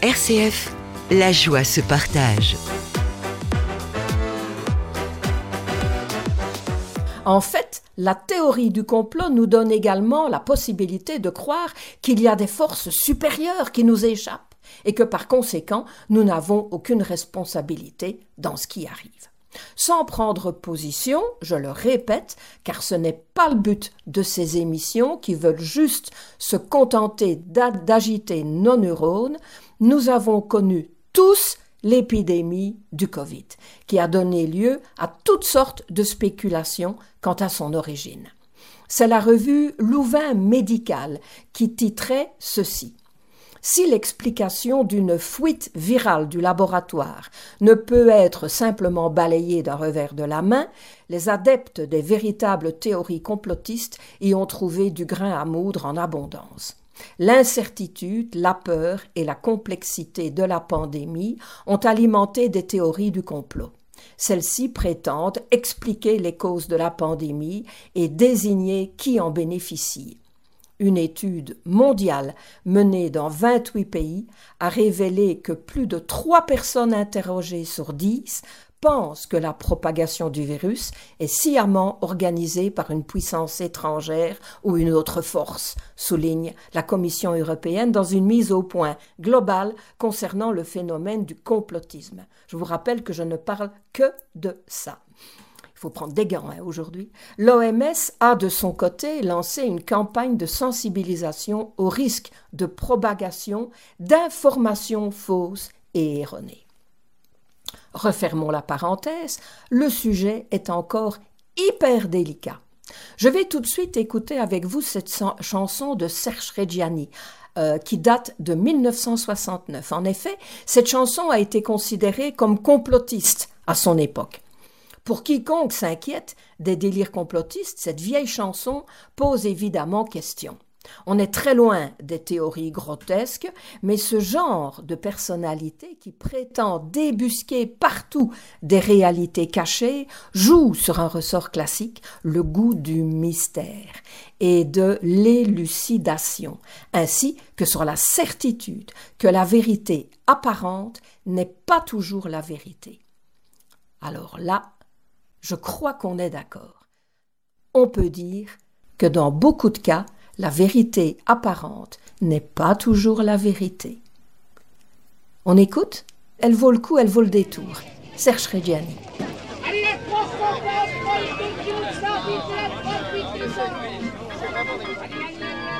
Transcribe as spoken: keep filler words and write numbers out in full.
R C F, la joie se partage. En fait, la théorie du complot nous donne également la possibilité de croire qu'il y a des forces supérieures qui nous échappent et que par conséquent, nous n'avons aucune responsabilité dans ce qui arrive. Sans prendre position, je le répète, car ce n'est pas le but de ces émissions qui veulent juste se contenter d'agiter nos neurones, nous avons connu tous l'épidémie du Covid, qui a donné lieu à toutes sortes de spéculations quant à son origine. C'est la revue Louvain Médical qui titrait ceci. Si l'explication d'une fuite virale du laboratoire ne peut être simplement balayée d'un revers de la main, les adeptes des véritables théories complotistes y ont trouvé du grain à moudre en abondance. L'incertitude, la peur et la complexité de la pandémie ont alimenté des théories du complot. Celles-ci prétendent expliquer les causes de la pandémie et désigner qui en bénéficie. Une étude mondiale menée dans vingt-huit pays a révélé que plus de trois personnes interrogées sur dix pensent que la propagation du virus est sciemment organisée par une puissance étrangère ou une autre force, souligne la Commission européenne dans une mise au point globale concernant le phénomène du complotisme. Je vous rappelle que je ne parle que de ça. Il faut prendre des gants hein, aujourd'hui. L'O M S a de son côté lancé une campagne de sensibilisation au risque de propagation d'informations fausses et erronées. Refermons la parenthèse, le sujet est encore hyper délicat. Je vais tout de suite écouter avec vous cette chanson de Serge Reggiani, euh, qui date de mille neuf cent soixante-neuf. En effet, cette chanson a été considérée comme complotiste à son époque. Pour quiconque s'inquiète des délires complotistes, cette vieille chanson pose évidemment question. On est très loin des théories grotesques, mais ce genre de personnalité qui prétend débusquer partout des réalités cachées joue sur un ressort classique, le goût du mystère et de l'élucidation, ainsi que sur la certitude que la vérité apparente n'est pas toujours la vérité. Alors là, je crois qu'on est d'accord. On peut dire que dans beaucoup de cas, la vérité apparente n'est pas toujours la vérité. On écoute ? Elle vaut le coup, elle vaut le détour. Serge Reggiani.